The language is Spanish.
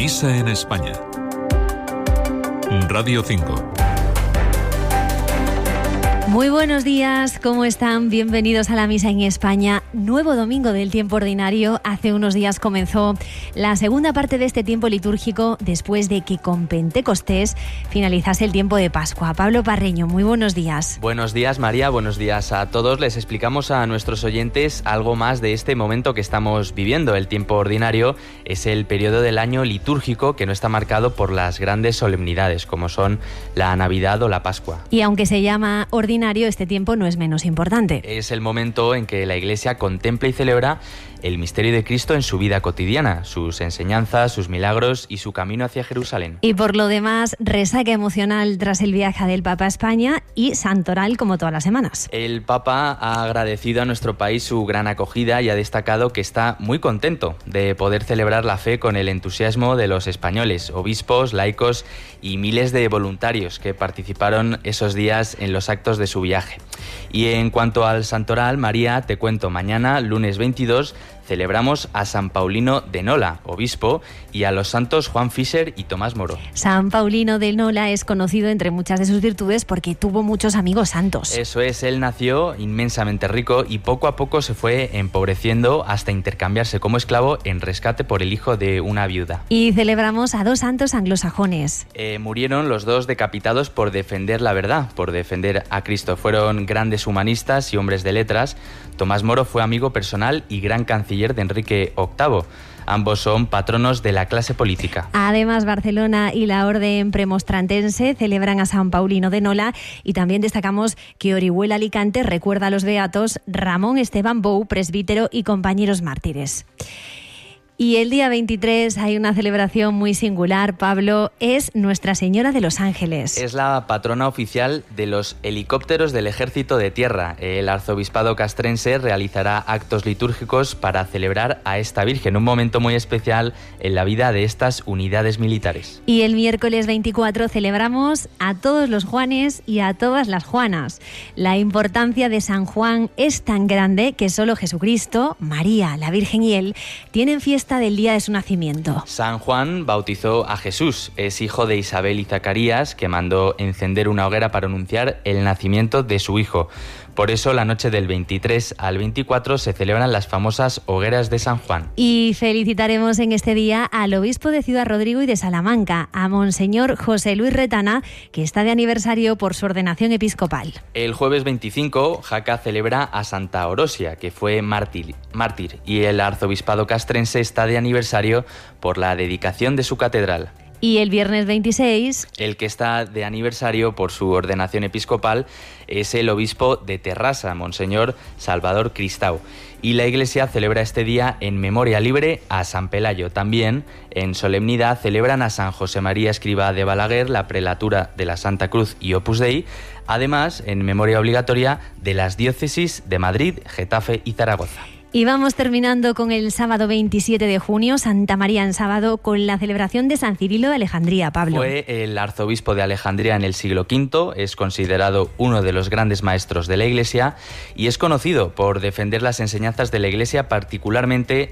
Misa en España. Radio 5. Muy buenos días, ¿cómo están? Bienvenidos a la Misa en España. Nuevo domingo del tiempo ordinario. Hace unos días comenzó la segunda parte de este tiempo litúrgico después de que con Pentecostés finalizase el tiempo de Pascua. Pablo Parreño, muy buenos días. Buenos días, María. Buenos días a todos. Les explicamos a nuestros oyentes algo más de este momento que estamos viviendo. El tiempo ordinario es el periodo del año litúrgico que no está marcado por las grandes solemnidades como son la Navidad o la Pascua. Y aunque se llama ordinario, este tiempo no es menos importante. Es el momento en que la Iglesia contempla y celebra el misterio de Cristo en su vida cotidiana, sus enseñanzas, sus milagros y su camino hacia Jerusalén. Y por lo demás, resaca emocional tras el viaje del Papa a España y santoral como todas las semanas. El Papa ha agradecido a nuestro país su gran acogida y ha destacado que está muy contento de poder celebrar la fe con el entusiasmo de los españoles, obispos, laicos y miles de voluntarios que participaron esos días en los actos de su viaje. Y en cuanto al santoral, María, te cuento, mañana, lunes 22, celebramos a San Paulino de Nola, obispo, y a los santos Juan Fischer y Tomás Moro. San Paulino de Nola es conocido entre muchas de sus virtudes porque tuvo muchos amigos santos. Eso es, él nació inmensamente rico y poco a poco se fue empobreciendo hasta intercambiarse como esclavo en rescate por el hijo de una viuda. Y celebramos a dos santos anglosajones. Murieron los dos decapitados por defender la verdad, por defender a Cristo. Fueron grandes humanistas y hombres de letras. Tomás Moro fue amigo personal y gran canciller de Enrique VIII. Ambos son patronos de la clase política. Además, Barcelona y la Orden Premostrantense celebran a San Paulino de Nola y también destacamos que Orihuela Alicante recuerda a los beatos Ramón Esteban Bou, presbítero y compañeros mártires. Y el día 23 hay una celebración muy singular, Pablo, es Nuestra Señora de los Ángeles. Es la patrona oficial de los helicópteros del Ejército de Tierra. El arzobispado castrense realizará actos litúrgicos para celebrar a esta Virgen, un momento muy especial en la vida de estas unidades militares. Y el miércoles 24 celebramos a todos los Juanes y a todas las Juanas. La importancia de San Juan es tan grande que solo Jesucristo, María, la Virgen y él tienen fiesta del día de su nacimiento. San Juan bautizó a Jesús, es hijo de Isabel y Zacarías, que mandó encender una hoguera para anunciar el nacimiento de su hijo. Por eso la noche del 23 al 24 se celebran las famosas hogueras de San Juan. Y felicitaremos en este día al obispo de Ciudad Rodrigo y de Salamanca, a Monseñor José Luis Retana, que está de aniversario por su ordenación episcopal. El jueves 25, Jaca celebra a Santa Orosia, que fue mártir, y el arzobispado castrense está de aniversario por la dedicación de su catedral. Y el viernes 26... El que está de aniversario por su ordenación episcopal es el obispo de Terrassa, Monseñor Salvador Cristau. Y la Iglesia celebra este día en memoria libre a San Pelayo. También, en solemnidad, celebran a San José María Escrivá de Balaguer, la prelatura de la Santa Cruz y Opus Dei. Además, en memoria obligatoria de las diócesis de Madrid, Getafe y Zaragoza. Y vamos terminando con el sábado 27 de junio, Santa María en sábado, con la celebración de San Cirilo de Alejandría, Pablo. Fue el arzobispo de Alejandría en el siglo V, es considerado uno de los grandes maestros de la Iglesia y es conocido por defender las enseñanzas de la Iglesia, particularmente